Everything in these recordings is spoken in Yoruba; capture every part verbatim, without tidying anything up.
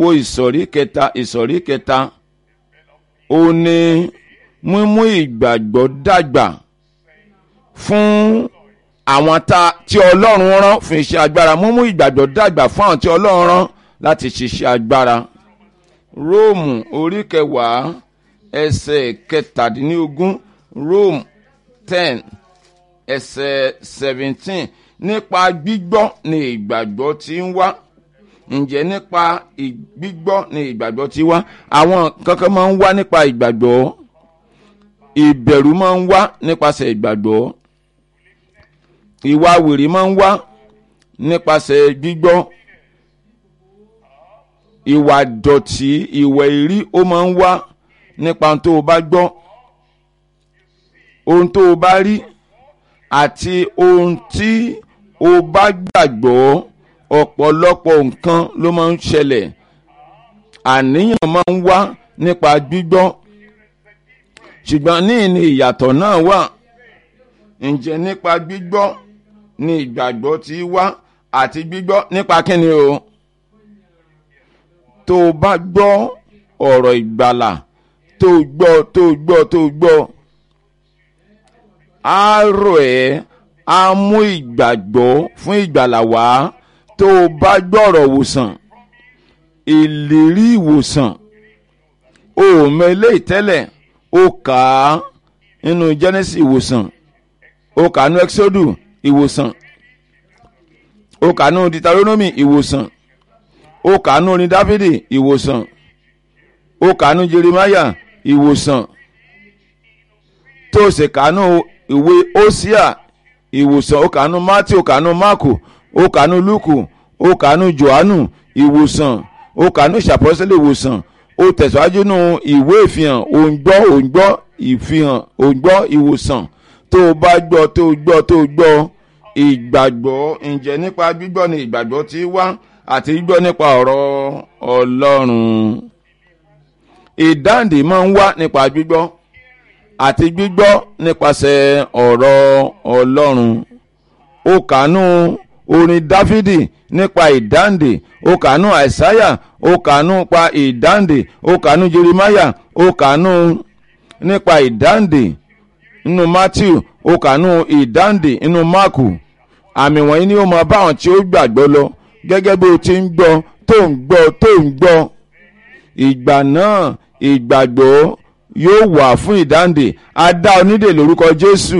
wo ìsọ̀rí kẹta ìsọ̀rí kẹta ó ní mímú ìgbàgbọ́ dàgbà fún àwọn tí Ọlọ́run rán fún iṣẹ́ agbára. mímú ìgbàgbọ́ dàgbà fún àwọn tí Ọlọ́run rán láti ṣiṣẹ́ agbára. Róòmù orí kẹwàá ẹsẹ̀ kẹtàdínlógún, Róòmù ten ẹsẹ̀ seventeen. Nípa gbígbọ́ ni ìgbàgbọ́ tí ń wá. Ǹjẹ́ nípa gbígbọ́ ni ìgbàgbọ́ tí wá? Àwọn kankan máa ń wá nípa ìgbàgbọ́. Ìbẹ̀rù máa ń wá nípasẹ̀ ìgbàgbọ́. Ìwà wèrè máa ń wá nípasẹ̀ gbígbọ́. Ìwà dọ̀tí, ìwà èrí ó máa ń wá nípa ohun tó o bá gbọ́, ohun tó o bá rí àti ohun tí o bá gbàgbọ́. Ọ̀pọ̀lọpọ̀ nǹkan ló máa ń ṣẹlẹ̀. Àníyàn máa ń wá nípa gbígbọ́. Ṣùgbọ́n ní ìní ìyàtọ̀ náà wà. Ǹjẹ́ nípa gbígbọ́ ni ìgbàgbọ́ tí wá àti gbígbọ́ nípa kíni o? Tó o bá gbọ́ ọ̀rọ̀ ìgbàlà, tó o gbọ́ tó o gbọ́ tó o gbọ́, á rọ̀ ẹ́, á mú ìgbàgbọ́ fún ìgbàlà wá. Tó o bá gbọ́ ọ̀rọ̀ ìwòsàn, ìlérí ìwòsàn, o ò mọ eléyìí tẹ́lẹ̀, o kà á nínú Genesis ìwòsàn, o kà á nínú Exodus ìwòsàn, o kà á nínú Deuteronomy ìwòsàn, o kà á nínú orin Dáfídì ìwòsàn, o kà á nínú Jeremiah ìwòsàn, tó o sì kà á nínú ìwé Hosea ìwòsàn, o kà á nínú Matthew, o kà á nínú Mark, o kà á nínú Luke, o kà á nínú Johannu ìwòsàn, o kà á nínú ìṣàpọ́sílẹ̀ ìwòsàn, o tẹ̀síwájú nínú ìwé ìfihàn, o ń gbọ́ o ń gbọ́ ìfihàn, o ń gbọ́ ìwòsàn. Tó o bá gbọ́ tó o gbọ́ tó o gbọ́ ìgbàgbọ́. Ǹjẹ́ nípa gbígbọ́ ni ìgbàgbọ́ tí wá àti gbígbọ́ nípa ọ̀rọ̀ Ọlọ́run. Ìdáǹdè máa ń wá nípa gbígbọ́ àti gbígbọ́ nípasẹ̀ ọ̀rọ̀ Ọlọ́run. O kànú orin Dáfídì nípa ìdáǹdè, o kànú Àìsáyà, o kànú pa ìdáǹdè, o kànú Jeremáyà, o kànú nípa ìdáǹdè nínú Matthew, o kànú ìdáǹdè nínú Máàkù. Àmì wọ̀nyí ni ó máa bá àwọn tí ó gbàgbọ́ lọ gẹ́gẹ́ bí o ti ń gbọ́ tó ń gbọ́ tó ń gbọ́. Ìgbà náà ìgbàgbọ́ yóò wà fún ìdáǹdè. A dá ọ nídè lórúkọ Jésù.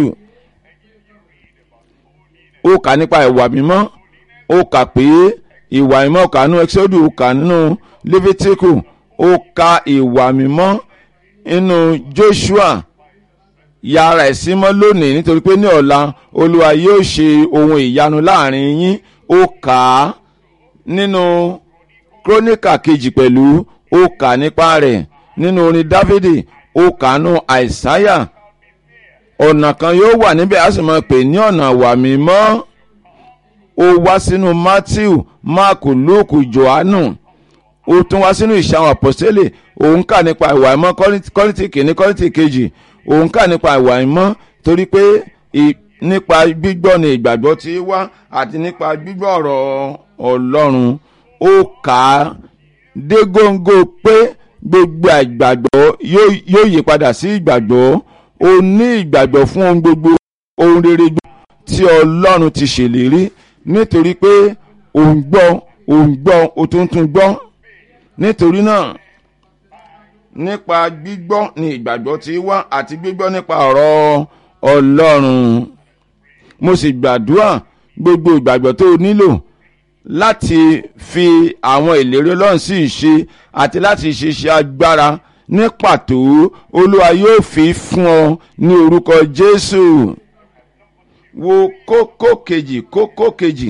Ó kà nípa ìwà mímọ́, ó kà pé ìwà mímọ́, ó kà nínú Exodus, ó kà nínú Leviticus, ó ka ìwà mímọ́ nínú Joshua. Yàrá ẹ̀sìn mọ́ lónìí nítorí pé ní ọ̀la Olúwa yóò ṣe ohun ìyanu láàrin yín. Ó kà á nínú Kíróníkà kejì pẹ̀lú, ó kà nípa rẹ̀ nínú orin Dáfídì, ó kà nínú Àìsáyà. Ọ̀nà kan yóò wà níbẹ̀ a sì máa pè ní ọ̀nà ìwà mímọ́. Ó wá sínú Matthew, Mark, Luke, Johannu. Ó tún wá sínú ìṣe àwọn àpọ́sítélì. Òun kà nípa ìwà mímọ́ Kọ́ríńtì kìíní Kọ́ríńtì kejì. Òun kà nípa ìwà mímọ́ torí pé nípa gbígbọ́ ni ìgbàgbọ́ tí wá àti nípa gbígbọ́ ọ̀rọ̀ Ọlọ́run. Ó kà á dé góńgó pé gbogbo ìgbàgbọ́ yóò yí padà sí ìgbàgbọ́. O ní ìgbàgbọ́ fún ohun gbogbo, ohun rere tí Ọlọ́run ti ṣèlérí nítorí pé ò ń gbọ́ ò ń gbọ́ o tún tún gbọ́. Nítorí náà nípa gbígbọ́ ni ìgbàgbọ́ tí wá àti gbígbọ́ nípa ọ̀rọ̀ Ọlọ́run. Mo sì gbàdúrà gbogbo ìgbàgbọ́ tó o nílò láti fi àwọn ìlérí Ọlọ́run sí ìṣe àti láti ṣiṣẹ́ agbára ní pàtó Olúwa yóò fi fún ọ ní orúkọ Jésù. Wo kókó kejì kókó kejì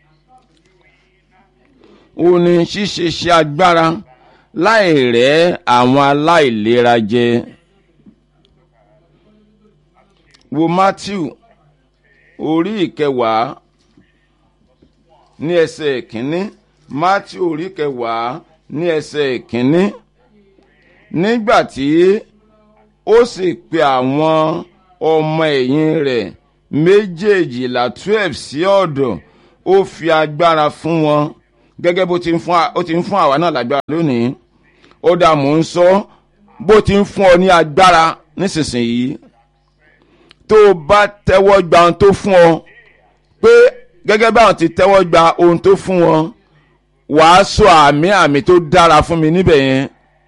ó ní ṣíṣe ṣe agbára láì rẹ́ àwọn aláìlera jẹ. Wo Matthew orí ìkẹwàá ní ẹsẹ̀ ìkíní. Matthew orí ìkẹwàá ní ẹsẹ̀ ìkíní. Nígbà tí ó sì pe àwọn ọmọ ẹ̀yìn rẹ̀ méjèèjìlá twelve sí ọ̀dọ̀, ó fi agbára fún wọn gẹ́gẹ́ bó ti ń fún ó ti ń fún àwa náà lágbára lónìí. Ó dà mò ń sọ bó ti ń fún ọ ní agbára nísinsìnyí tó o bá tẹ́wọ́ gba ohun tó fún ọ, pé gẹ́gẹ́ báwọn ti tẹ́wọ́ gba ohun tó fún wọn, wàá sọ àmì àmì tó dára fún mi níbẹ̀ yẹn.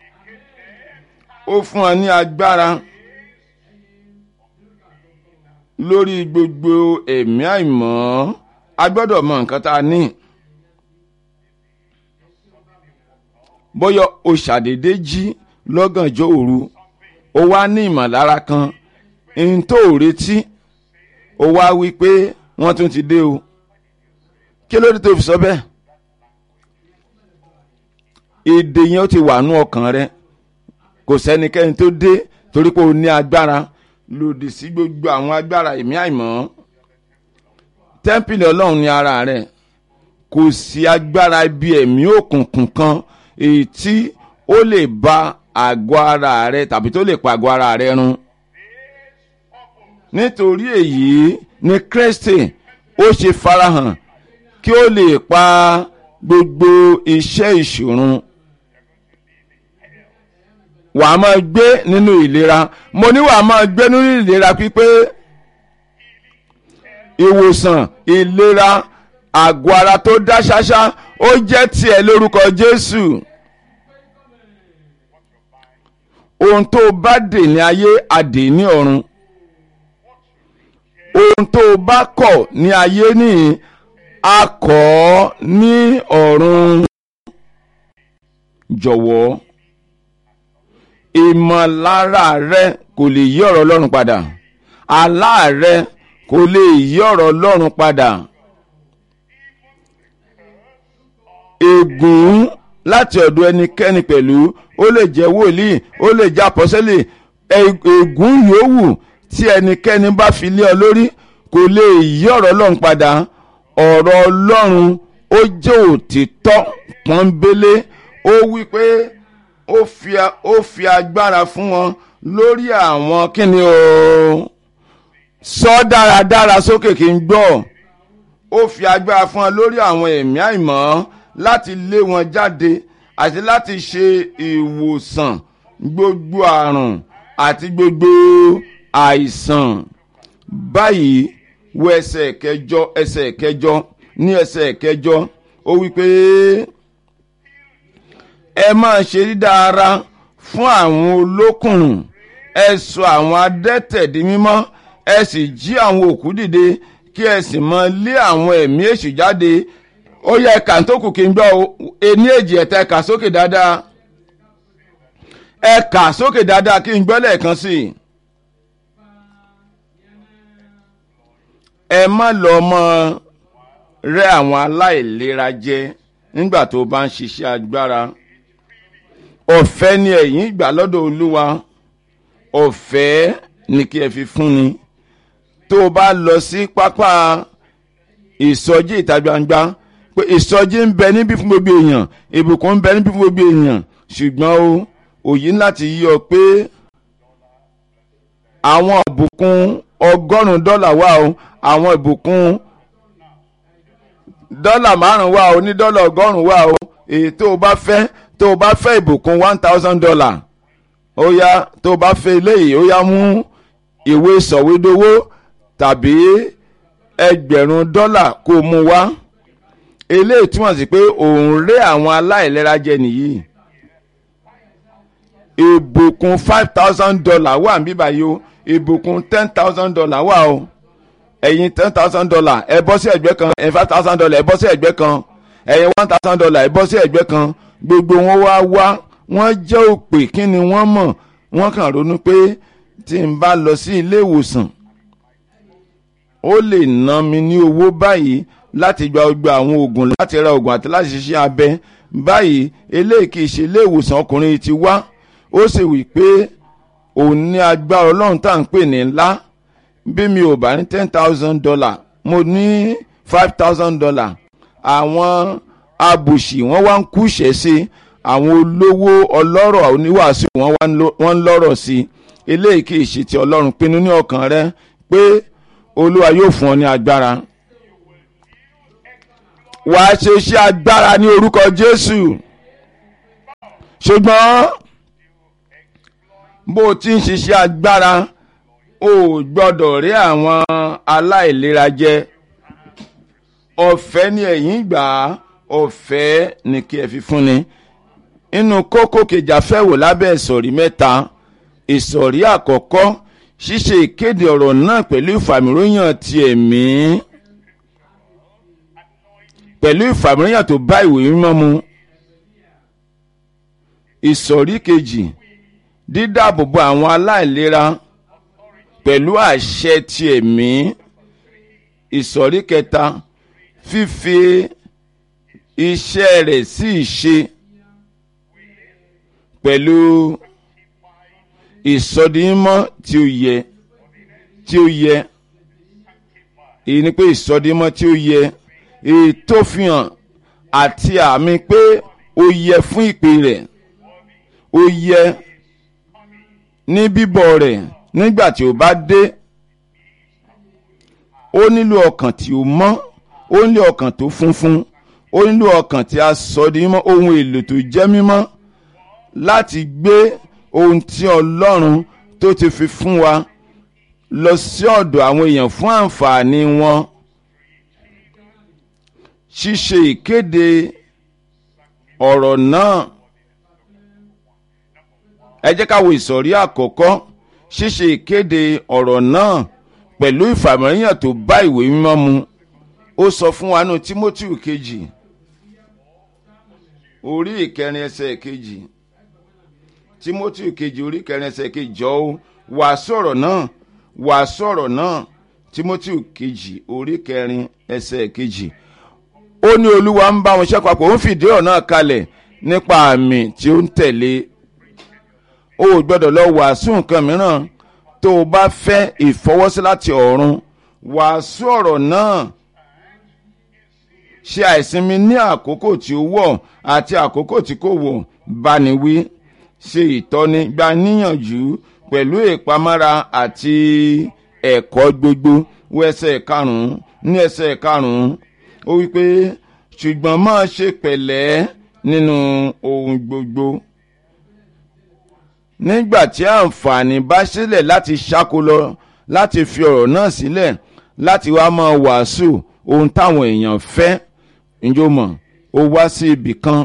Ó fún ọ ní agbára lórí gbogbo ẹ̀mí àìmọ́. A gbọ́dọ̀ mọ nǹkan tá a ní. Bóyá o ṣàdédé jí lọ́gànjọ́ òru, o wá ní ìmọ̀lára kan ohun tó retí, o wá wí pé wọ́n tún ti dé o. Kí ló dé tó fi sọ bẹ́ẹ̀? Èdè yẹn ó ti wà nú ọkàn rẹ. Kò sẹ́nikẹ́ni tó dé torí pé o ní agbára lòdì sí gbogbo àwọn agbára ẹ̀mí àìmọ́. Tẹ́ḿpìlì Ọlọ́run ní ara rẹ̀. Kò sí agbára ibi ẹ̀mí òkùnkùn kan èyí tí ó lè ba àgọ́ ara rẹ tàbí tó lè pa àgọ́ ara rẹ run. Nítorí èyí ni Kristi ó ṣe farahàn kí ó lè pa gbogbo iṣẹ́ ìṣòro. Wà á máa gbé nínú ìlera. Mo ní wà á máa gbé nínú ìlera pípé. Ìwòsàn, ìlera, àgọ́ ara tó dá ṣáṣá ó jẹ́ tiẹ̀ lórúkọ Jésù. Ohun tó bá dè ní ayé á dè ní ọ̀run. Ohun tó bá kọ̀ ní ayé ní a kọ̀ ní ọ̀run. Jọ̀wọ́, ìmọ̀lára rẹ kò lè yí ọ̀rọ̀ Ọlọ́run padà. Àlá rẹ kò lè yí ọ̀rọ̀ Ọlọ́run padà. Ègún láti ọ̀dọ̀ ẹnikẹ́ni pẹ̀lú, ó lè jẹ́ wòlíì, ó lè jẹ́ àpọ́sẹ́lì. Ègún yòówù tí ẹnikẹ́ni bá fi lé ọ lórí kò lè yí ọ̀rọ̀ Ọlọ́run padà. Ọ̀rọ̀ Ọlọ́run ó jẹ́ òtítọ́ pọ́nbélé. Ó wí pé ó fi ó fi agbára fún wọn lórí àwọn kíni o. Sọ dáradára sókè kí n gbọ́. Ó fi agbára fún wọn lórí àwọn ẹ̀mí àìmọ́ láti lé wọn jáde àti láti ṣe ìwòsàn gbogbo àrùn àti gbogbo àìsàn. Báyìí wo ẹsẹ̀ kẹjọ ẹsẹ̀ kẹjọ ní ẹsẹ̀ kẹjọ ó wí pé ẹ máa ṣe dídára fún àwọn olókùnrùn, ẹ sọ àwọn adẹ́tẹ̀ di mímọ́, ẹ sì jí àwọn òkú dìde, kí ẹ sì máa lé àwọn ẹ̀mí èṣù jáde. Ó yẹ ẹ̀ka tó kù kí n gbọ́ ení èjì ẹ̀ta ẹ̀ka sókè dáadáa. Ẹ̀ka sókè dáadáa kí n gbọ́ lẹ́ẹ̀kan sí i. Ẹ má lọ mọ́ rẹ́ àwọn aláìlera jẹ nígbà tó bá ń ṣiṣẹ́ agbára. Ọ̀fẹ́ ni ẹ̀yin gbà lọ́dọ̀ Olúwa. Ọ̀fẹ́ ni kí ẹ fi fún ni. Tó o bá lọ sí pápá ìsọjí ìta gbangba, pé ìsọjí ń bẹ níbí fún gbogbo èèyàn, ìbùkún ń bẹ níbí fún gbogbo èèyàn, ṣùgbọ́n o òyì láti yí ọ pé àwọn ìbùkún ọgọ́rùn-ún dọ́là wà o, àwọn ìbùkún dọ́là márùn-ún wà o, ní dọ́là ọgọ́rùn-ún wà o. Èyí tó o bá fẹ́ tó o bá fẹ́ ìbùkún one thousand dollar, ó yá tó o bá fẹ́ eléyìí, ó yá mú ìwé sọ̀wédowó tàbí ẹgbẹ̀rún dọ́là kó o mú wá. Eléyìí túmọ̀ sí pé òun rẹ́ àwọn aláìlera jẹ nìyí. Ìbùkún five thousand dollar wà níbí báyìí o, ìbùkún ten thousand dollar wà o. Ẹ̀yin ten thousand dollar ẹ bọ́ sí ẹ̀gbẹ́ kan, ẹ̀yin five thousand dollar ẹ bọ́ sí ẹ̀gbẹ́ kan, ẹ̀yin one thousand dollar ẹ bọ́ sí ẹ̀gbẹ́ kan. Gbogbo wọn wá wá, wọ́n jẹ́ òpè, kí ni wọ́n mọ̀? Wọ́n kàn ronú pé tí n bá lọ sí ilé ìwòsàn ó lè ná mi ní owó báyìí láti gba gbogbo àwọn oògùn, láti ra oògùn àti láti ṣiṣẹ́ abẹ. Báyìí eléyìí kì í ṣe ilé ìwòsàn, ọkùnrin ti wá, ó sì wí pé òun ní agbára Ọlọ́run tá à ń pè ní ńlá. Bí mi ò bá ní ten thousand dollar, mo ní five thousand dollar. Àwọn abùsì wọ́n wá ń kúṣẹ̀ sí, àwọn olówó ọlọ́rọ̀ oníwàásù wọ́n ń lọ́rọ̀ sí. Eléyìí kì í ṣe ti Ọlọ́run. Pinnu ní ọkàn rẹ pé Olúwa yóò fún ọ ní agbára. wàá ṣe iṣẹ́ agbára ní orúkọ Jésù. ṣùgbọ́n bó o ti ń ṣiṣẹ́ agbára o ò gbọ́dọ̀ rí àwọn aláìlera jẹ. ọ̀fẹ́ ni ẹ̀yin gbà á, ọ̀fẹ́ ni kí ẹ fi fúnni. inú kókó kejì afẹ́wò lábẹ́ ìsọ̀rí mẹ́ta. ìsọ̀rí àkọ́kọ́ ṣíṣe ìkéde ọ̀rọ̀ náà pẹ̀lú ìfàmìróyàn ti ẹ̀mí, pẹ̀lú ìfàmìróyàn tó bá ìwé mímọ́ mu. ìsọ̀rí kejì dídáàbòbò àwọn aláìlera pẹ̀lú àṣẹ ti ẹ̀mí. ìsọ̀rí kẹta fífi iṣẹ́ rẹ̀ sí ìṣe pẹ̀lú ìsọdimọ́ tí ó yẹ tí ó yẹ èyí ni pé ìsọdimọ́ tí ó yẹ èyí tó fi hàn àti àmì pé ó yẹ fún ìpè rẹ̀, ó yẹ ní bíbọ̀ rẹ̀ nígbà tí ó bá dé. ó nílò ọkàn tí ó mọ́, ó nílò ọkàn tó funfun, ó nílò ọkàn tí a sọ di mímọ́, ohun èlò tó jẹ́ mímọ́ láti gbé ohun tí Ọlọ́run tó ti fi fún wa lọ sí ọ̀dọ̀ àwọn èèyàn fún àǹfààní wọn. ṣíṣe ìkéde ọ̀rọ̀ náà. ẹ jẹ́ ká wo ìsọ̀rí àkọ́kọ́ ṣíṣe ìkéde ọ̀rọ̀ náà pẹ̀lú ìfàmìíràn tó bá ìwé mímọ́ mu. ó sọ fún wa nínú Tímótì kejì orí ìkẹrin ẹsẹ̀ kejì. Tímótì kejì orí ìkẹrin ẹsẹ̀ kejì jọ ó wàásù ọ̀rọ̀ náà wàásù ọ̀rọ̀ náà. Tímótì kejì orí ìkẹrin ẹsẹ̀ kejì. ó ní Olúwa ń bá wọn ṣe papọ̀, ó ń fìdí ọ̀rọ̀ náà kalẹ̀ nípa àmì tí ó ń tẹ̀lé. o ò gbọ́dọ̀ lọ wàásù nǹkan mìíràn tó o bá fẹ́ ìfọwọ́sí láti ọ̀run. wàásù ọ̀rọ̀ náà. ṣe àìsinmi ní àkókò tí ó wọ̀ àti àkókò tí kò wọ̀, báni wí, ṣe ìtọ́ni, gba níyànjú pẹ̀lú ìpamọ́ra àti ẹ̀kọ́ gbogbo. wo ẹsẹ̀ karùn-ún ní ẹsẹ̀ karùn-ún ó wí pé ṣùgbọ́n máa ṣe pẹ̀lẹ́ nínú ohun gbogbo. nígbà tí àǹfààní bá sílẹ̀ láti ṣàkólọ, láti fi ọ̀rọ̀ náà sílẹ̀, láti wá máa wàásù ohun táwọn èèyàn fẹ́. ǹjọ́ mọ̀ ó wá sí ibì kan,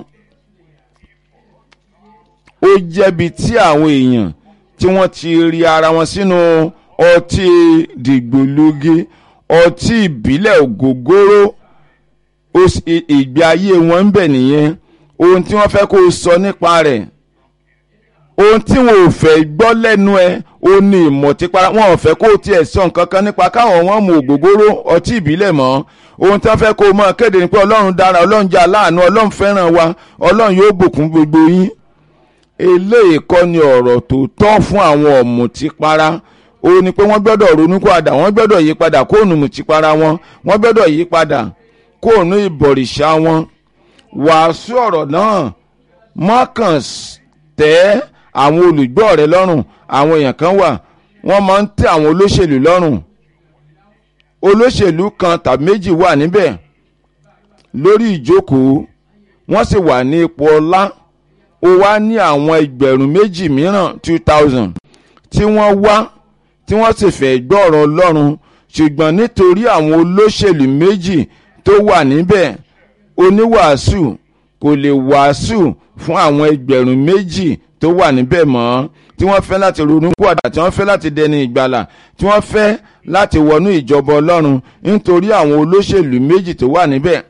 ó jẹ́bi tí àwọn èèyàn tí wọ́n ti rí ara wọn sínú ọtí dìgbòlugi, ọtí ìbílẹ̀ ògógóró. ìgbé ayé wọn ń bẹ nìyẹn. ohun tí wọ́n fẹ́ kó o sọ nípa rẹ̀, ohun tí wọn ò fẹ́ gbọ́ lẹ́nu ẹ ó ní ìmọ̀típara. wọn ò fẹ́ kó o tiẹ̀ sọ nǹkan kan nípa káwọn wọn mu ògógóró ọtí ìbílẹ̀ mọ́. ohun tí wọ́n fẹ́ kó o máa kéde ni pé Ọlọ́run dára, Ọlọ́run jẹ́ aláàánú, Ọlọ́run fẹ́ràn wa, Ọlọ́run yóò bùkún gbogbo yín. eléyìí kọ́ ni ọ̀rọ̀ tó tọ́ fún àwọn ọ̀mùtípara. ó ní pé wọ́n gbọ́dọ̀ ronú padà, wọ́n gbọ́dọ̀ yí padà kóònù mùtípara wọn, wọ́n gbọ́dọ̀ yí padà kóònù ìbọ̀rìṣà wọn. wàásù ọ̀rọ̀ náà mọ́kàn tẹ́ àwọn olùgbọ́ rẹ lọ́rùn. àwọn èèyàn kan wà wọ́n máa ń tẹ́ àwọn olóṣèlú lọ́rùn. olóṣèlú kan tàbí méjì wà níbẹ̀ lórí ìjókòó, wọ́n sì wà ní ipò ọlá. ó wá ní àwọn ẹgbẹ̀rún méjì mìíràn two thousand tí wọ́n wá tí wọ́n sì fẹ́ gbọ́ ọ̀rọ̀ Ọlọ́run. ṣùgbọ́n nítorí àwọn olóṣèlú méjì tó wà níbẹ̀, oníwàásù kò lè wàásù fún àwọn ẹgbẹ̀rún méjì tó wà níbẹ̀ mọ́, tí wọ́n fẹ́ láti ronú padà, tí wọ́n fẹ́ láti dẹni ìgbàlà, tí wọ́n fẹ́ láti wọnú ìjọba Ọlọ́run. nítorí àwọn olóṣèlú méjì tó wà níbẹ̀,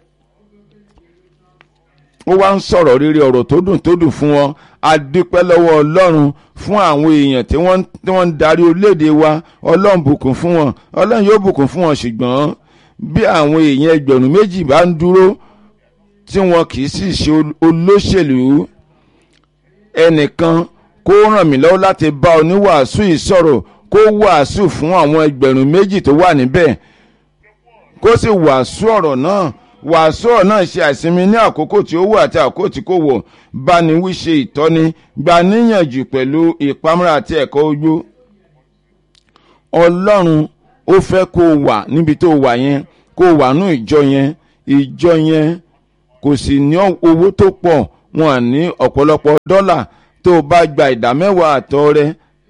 ó wá ń sọ̀rọ̀ rere, ọ̀rọ̀ tó dùn tó dùn fún wọn. a dúpẹ́ lọ́wọ́ Ọlọ́run fún àwọn èèyàn tí wọ́n tí wọ́n ń darí orílẹ̀-èdè wa. Ọlọ́run bùkún fún wọn, Ọlọ́run yóò bùkún fún wọn. ṣùgbọ́n bí àwọn èèyàn ẹgbẹ̀rún méjì bá ń dúró tí wọn kì í sì ṣe olóṣèlú, ẹnìkan kó ràn mí lọ́wọ́ láti bá oníwàásù yìí sọ̀rọ̀, kó wàásù fún àwọn ẹgbẹ̀rún méjì tó wà níbẹ̀, kó sì wàásù ọ̀rọ̀ náà. wàásù ọ̀rọ̀ náà ṣe àìsinmi ní àkókò tí ó wọ̀ àti àkókò tí kò wọ̀, báni wí, ṣe ìtọ́ni, gba níyànjú pẹ̀lú ìpamọ́ra àti ẹ̀kọ́ ogbó. Ọlọ́run ó fẹ́ kó o wà níbi tó wà yẹn, kó o wà nú ìjọ yẹn. ìjọ yẹn kò sì ní owó tó pọ̀, wọn à ní ọ̀pọ̀lọpọ̀ dọ́là. Tó o bá gba ìdá mẹ́wàá àtọrẹ,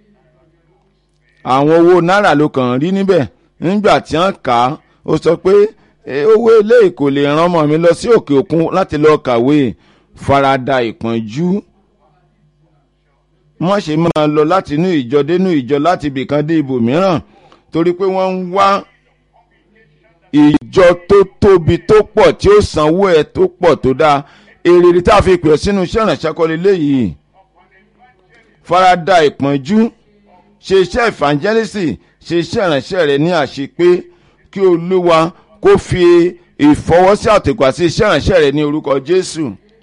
àwọn owó náírà ló kàn rí níbẹ̀. Nígbà tí wọ́n kà á, ó sọ pé owó eléyìí kò lè rán ọmọ mi lọ sí òkè òkun láti lọ kàwé. Farada ìpọ́njú. Wọ́n ṣe máa lọ láti inú ìjọ dénú ìjọ, láti ibìkan dé ibòmíràn, torí pé wọ́n ń wá ìjọ tó tóbi tó pọ̀ tí ó sanwó ẹ̀ tó pọ̀ tó dáa. Èrè tí a fi pè ọ́ sínú iṣẹ́ ìrànṣẹ́ kọ́ leléyìí. Farada ìpọ́njú. Ṣe iṣẹ́ ìfàǹjẹ́lísì, ṣe iṣẹ́ ìrànṣẹ́ rẹ̀ ní àṣepé, kí Olúwa kó fi ìfọwọ́sí àtìkù àti iṣẹ́ ìrànṣẹ́ rẹ̀ ní orúkọ Jésù.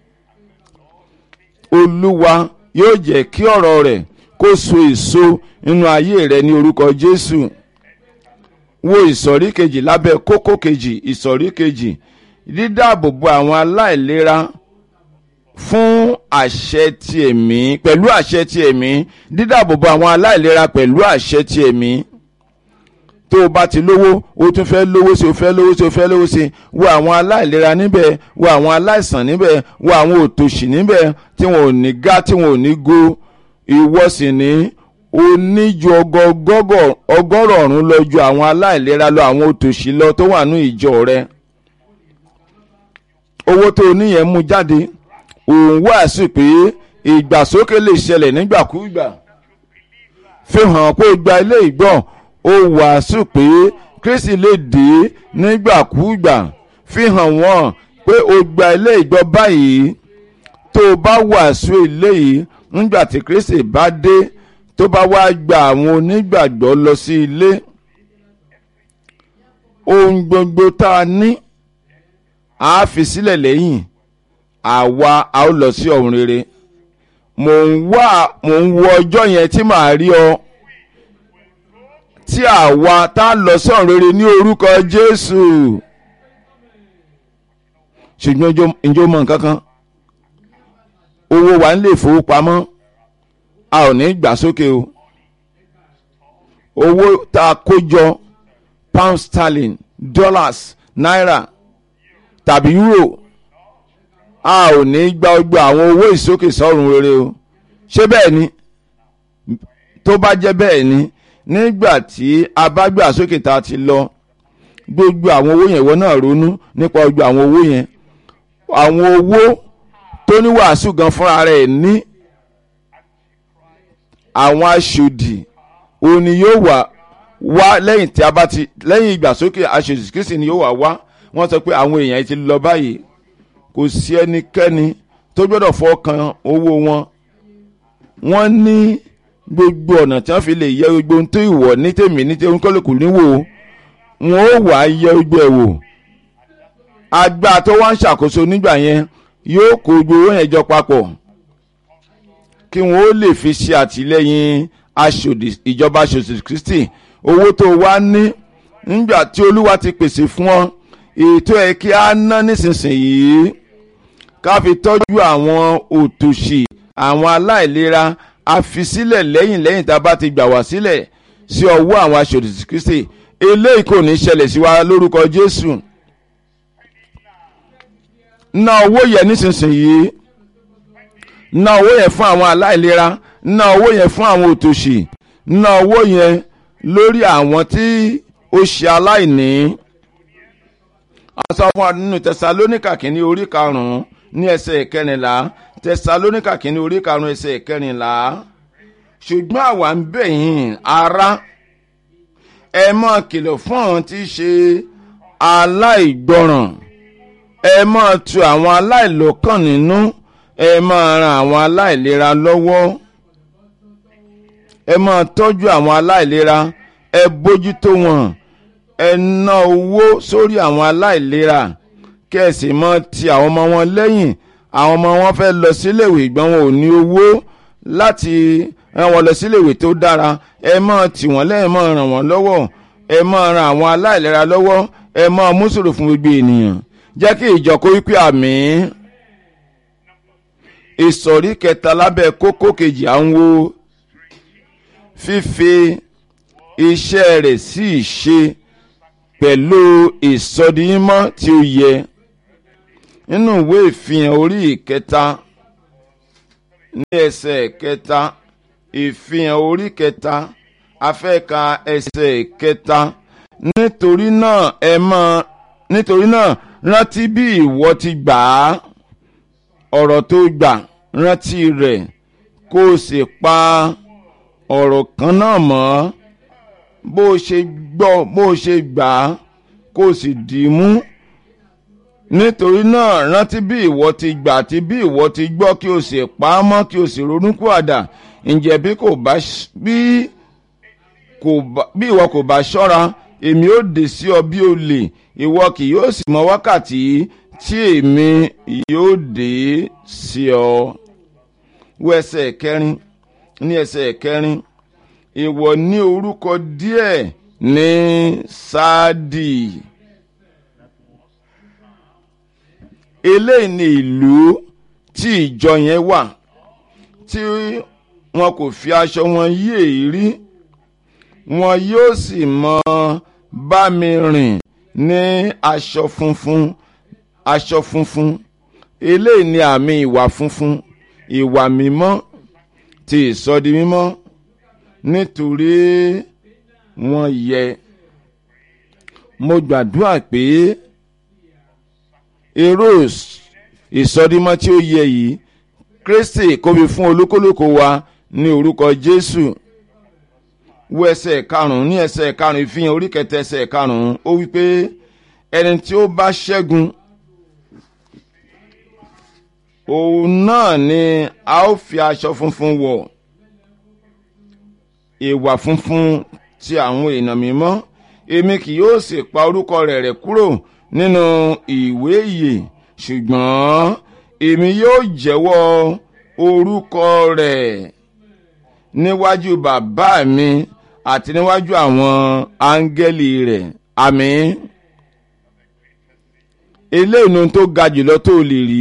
Olúwa yóò jẹ́ kí ọ̀rọ̀ rẹ̀ kó so èso nínú ayé rẹ̀ ní orúkọ Jésù. Wo ìsọ̀rí kejì lábẹ́ kókó kejì. Ìsọ̀rí kejì, dídáàbòbò àwọn aláìlera fún àṣẹ ti ẹ̀mí, pẹ̀lú àṣẹ ti ẹ̀mí. Dídáàbòbò àwọn aláìlera pẹ̀lú àṣẹ ti ẹ̀mí. Tó o bá ti lówó, o tún fẹ́ lówó sí, o fẹ́ lówó sí, o fẹ́ lówó sí. Wo àwọn aláìlera níbẹ̀, wo àwọn aláìsàn níbẹ̀, wo àwọn òtòṣì níbẹ̀ tí wọn ò ní gá, tí wọn ò ní go. Ìwọ sì ní o ní ju ọgọgọgọ ọgọ́rọ̀ọ̀rún lọ ju àwọn aláìlera lọ, àwọn òtòṣì lọ tó wà ní ìjọ rẹ. Owó tó o níyẹn mú jáde. Òun wàásù pé ìgbàsókè lè ṣẹlẹ̀ nígbàkúùgbà. Fi hàn pé o gba ilé ìgbọ́. Ó wàásù pé Kristi lè dé nígbàkúùgbà. Fi hàn wọ́n pé o gba ilé ìgbọ́ báyìí. Tó o bá wàásù eléyìí nígbà tí Kristi bá dé, tó bá wá gba àwọn onígbàgbọ́ lọ sí ilé, ohun gbogbo tá a ní a fi sílẹ̀ lẹ́yìn. Àwa a ó lọ sí ọ̀run rere. Mò ń wá mò ń wo ọjọ́ yẹn tí màá rí ọ, tí àwa tá a lọ sí ọ̀run rere ní orúkọ Jésù. Ṣùgbọ́n ǹjẹ́ o mọ nǹkan kan? Owó wa ń lè fowópamọ́, a ò ní gbà sókè o. Owó tá a kó jọ, pound sterling, dollars, náírà tàbí euro, a ò ní gba ọgbà àwọn owó ìsókè sọ́run rere o. Ṣé bẹ́ẹ̀ ni? Tó bá jẹ́ bẹ́ẹ̀ ni, nígbà tí a bá gbà sókè tá a ti lọ, gbogbo àwọn owó yẹn, ìwọ náà ronú nípa gbogbo àwọn owó yẹn. Àwọn owó tó ní wàásù gan fúnra rẹ̀ ní àwọn aṣòdì òní yóò wà wá lẹ́yìn tí a bá ti lẹ́yìn ìgbàsókè aṣòdì Kristi ni yóò wà wá. Wọ́n sọ pé àwọn èèyàn ti lọ báyìí, kò sí ẹnikẹ́ni tó gbọ́dọ̀ fọkàn owó wọn. Wọ́n ní gbogbo ọ̀nà tí wọ́n fi lè yẹ gbogbo ohun tó ìwọ̀ ní tèmi ní tèmi kọ́lùkù níwò, wọn ó wà á yẹ gbogbo ẹ̀ wò. Àgbà tó wá ń ṣàkóso nígbà yẹn yóò kó gbogbo owó yẹn jọ papọ̀ kí wọn ó lè fi ṣe àtìlẹ́yìn aṣòdì ìjọba aṣòdì Kristi. Owó tó wá ní nígbà tí Olúwa ti pèsè fún ọ, ètò ẹ̀ kí á ná nísinsìnyí ká fi tọ́jú àwọn òtòṣì, àwọn aláìlera. A fi sílẹ̀ lẹ́yìn lẹ́yìn tá a bá ti gbà wá sílẹ̀ sí ọwọ́ àwọn aṣòdì Kristi. Eléyìí kò ní ṣẹlẹ̀ sí wa lórúkọ Jésù. Ná owó yẹn nísinsìnyí. Ná owó yẹn fún àwọn aláìlera. Ná owó yẹn fún àwọn òtòṣì. Ná owó yẹn lórí àwọn tí ó ṣe aláìní. A sọ fún wa nínú Tẹsalóníkà kìíní orí karùn-ún ní ẹsẹ̀ ìkẹrìnlá. Tẹsalóníkà kìíní orí karùn-ún ẹsẹ̀ ìkẹrìnlá. Ṣùgbọ́n àwa ń bẹ̀ yín ará, ẹ máa kìlọ̀ fún àwọn tí í ṣe aláìgbọràn. Ẹ máa tu àwọn aláìlọ́kàn nínú. Ẹ máa ran àwọn aláìlera lọ́wọ́. Ẹ máa tọ́jú àwọn aláìlera. Ẹ bójútó wọn. Ẹ ná owó sórí àwọn aláìlera. Kí ẹ sì máa ti àwọn ọmọ wọn lẹ́yìn. Àwọn ọmọ wọn fẹ́ lọ síléèwé ìgbọ́n wọn ò ní owó láti rán wọn lọ síléèwé tó dára. Ẹ máa tì wọ́n lẹ́yìn, máa ràn wọ́n lọ́wọ́. Ẹ máa ran àwọn aláìlera lọ́wọ́. Ẹ máa mú sùúrù fún gbogbo ènìyàn. Jẹ́ kí ìjọ kó wípé àmín. Ìsọ̀rí kẹta lábẹ́ kókó kejì à ń wo fífi iṣẹ́ rẹ̀ sí ìṣe pẹ̀lú ìsọdimímọ́ tí ó yẹ. nínú ìwé ìfihàn orí ìkẹta ní ẹsẹ̀ kẹta, ìfihàn orí kẹta afẹ́ka ẹsẹ̀ kẹta. nítorí náà ẹ mọ̀ nítorí náà rántí bí ìwọ ti gbà á, ọ̀rọ̀ tó gbà rántí rẹ̀, kó o sì pa ọ̀rọ̀ kan náà mọ́. bó o ṣe gbọ́ bó o ṣe gbà á, kó o sì dì í mú. nítorí náà rántí bí ìwọ ti gbà àti bí ìwọ ti gbọ́, kí o sì pa á mọ́, kí o sì ronúpìwàdà. ǹjẹ́ bí kò bá bí kò bá bí ìwọ kò bá ṣọ́ra, èmi ó dé sí ọ bí olè, ìwọ kì yóò sì mọ wákàtí tí èmi yóò dé sí ọ. wo ẹsẹ̀ kẹrin, ní ẹsẹ̀ kẹrin, ìwọ ní orúkọ díẹ̀ ní Sáàdì. eléyìí ni ìlú tí ìjọ yẹn wà, tí wọn kò fi aṣọ wọn yí èérí, wọn yóò sì mọ bá mi rìn ní aṣọ funfun aṣọ funfun. eléyìí ni àmì ìwà funfun, ìwà mímọ́ ti ìsọdi mímọ́, nítorí wọ́n yẹ. mo gbàdúrà pé èrò ìsọdímọ́ tí ó yẹ yìí Kristi kó fi fún olúkúlùkù wa ní orúkọ Jésù. wo ẹsẹ̀ karùn-ún, ní ẹsẹ̀ karùn-ún ìfihàn orí kẹta ẹsẹ̀ karùn-ún, ó wí pé ẹni tí ó bá ṣẹ́gun, òun náà ni a ó fi aṣọ funfun wọ̀. ìwà funfun ti àwọn èèyàn mímọ́, èmi kì yóò sì pa orúkọ rẹ̀ rẹ́ kúrò nínú ìwé ìyè, ṣùgbọ́n èmi yóò jẹ́wọ́ orúkọ rẹ̀ níwájú bàbá mi àti níwájú àwọn áńgẹ́lì rẹ̀. àmín. eléyìí ni ohun tó ga jùlọ tó lè rí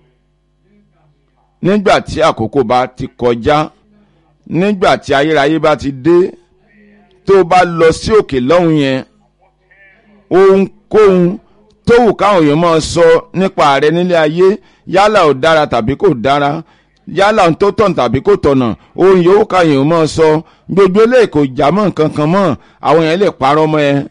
nígbà tí àkókò bá ti kọjá, nígbà tí ayérayé bá ti dé, tó bá lọ sí òkè lọ́hùn yẹn, ohunkóhun tó wù káwọn èèyàn máa sọ nípa rẹ nílé ayé, yálà ó dára tàbí kò dára, yálà ó tó tọ̀nà tàbí kò tọ̀nà, ohun yòówù káwọn èèyàn máa sọ, gbogbo eléyìí kò já mọ́ nǹkan kan mọ́. àwọn èèyàn lè parọ́ mọ́ ẹ,